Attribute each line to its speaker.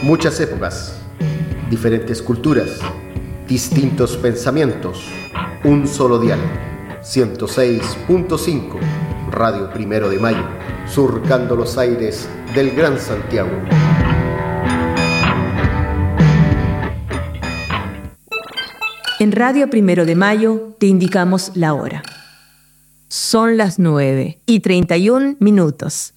Speaker 1: Muchas épocas, diferentes culturas, distintos pensamientos, un solo dial. 106.5, Radio Primero de Mayo, surcando los aires del Gran Santiago.
Speaker 2: En Radio Primero de Mayo te indicamos la hora. Son las 9:31.